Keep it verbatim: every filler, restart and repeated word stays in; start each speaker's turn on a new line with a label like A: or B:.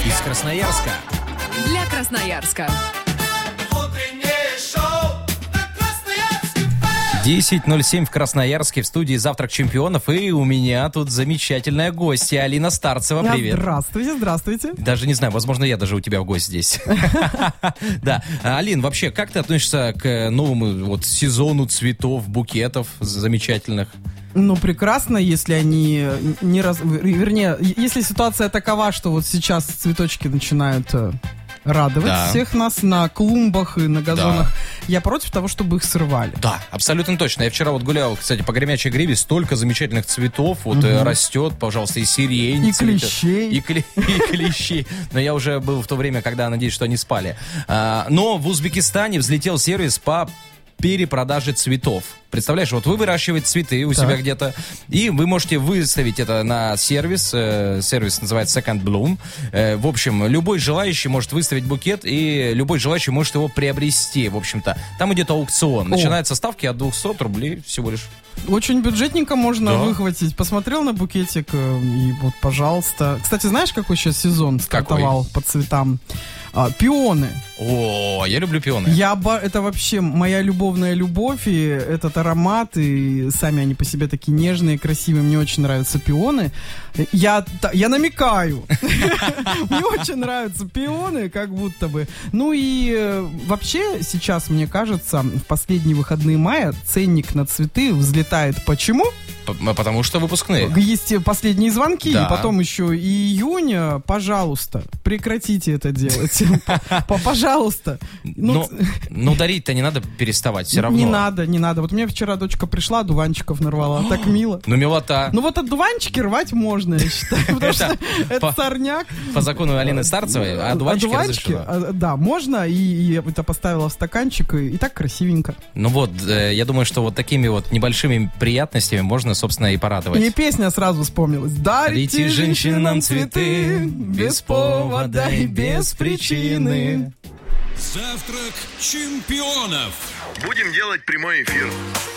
A: Из Красноярска.
B: Для Красноярска.
A: десять ноль семь в Красноярске, в студии «Завтрак чемпионов». И у меня тут замечательная гостья Алина Старцева. Привет.
C: Здравствуйте, здравствуйте.
A: Даже не знаю, возможно, я даже у тебя в гости здесь. Да. Алин, вообще, как ты относишься к новому вот сезону цветов, букетов замечательных?
C: Ну, прекрасно, если они не раз... Вернее, если ситуация такова, что вот сейчас цветочки начинают радовать
A: да.
C: всех нас на клумбах и на газонах. Да. Я против того, чтобы их срывали.
A: Да, абсолютно точно. Я вчера вот гулял, кстати, по Гремячей Гриве, столько замечательных цветов вот угу. растет, пожалуйста, и сирень.
C: И цветет, клещей.
A: И, кле- и клещей. Но я уже был в то время, когда, надеюсь, что они спали. А, но в Узбекистане взлетел сервис по перепродаже цветов. Представляешь, вот вы выращиваете цветы у так. себя где-то, и вы можете выставить это на сервис. Э, сервис называется Second Bloom. Э, в общем, любой желающий может выставить букет, и любой желающий может его приобрести, в общем-то. Там идет аукцион.
C: О.
A: Начинается ставки от двухсот рублей всего лишь.
C: Очень бюджетненько можно да. выхватить. Посмотрел на букетик, и вот, пожалуйста. Кстати, знаешь, какой сейчас сезон стартовал какой? По цветам? А, пионы.
A: О, я люблю пионы.
C: Я, это вообще моя любовная любовь, и этот аромат, и сами они по себе такие нежные, красивые. Мне очень нравятся пионы. Я, я намекаю. Мне очень нравятся пионы, как будто бы. Ну и вообще сейчас, мне кажется, в последние выходные мая ценник на цветы взлетает. Почему?
A: Потому что выпускные.
C: Есть последние звонки,
A: да.
C: и потом еще и июня. Пожалуйста, прекратите это делать. Пожалуйста.
A: Ну, ну, дарить-то не надо переставать все равно.
C: Не надо, не надо. Вот у меня вчера дочка пришла, дуванчиков нарвала. Так мило.
A: Ну, милота.
C: Ну, вот от дуванчики рвать можно, я считаю. Потому что это сорняк.
A: По закону Алины Старцевой, а дуванчики разрешено.
C: Да, можно. И это поставила в стаканчик, и так красивенько.
A: Ну вот, я думаю, что вот такими вот небольшими приятностями можно, собственно, и порадовать.
C: И песня сразу вспомнилась. Дарите женщинам цветы без повода и без причины.
D: Завтрак чемпионов.
E: Будем делать прямой эфир.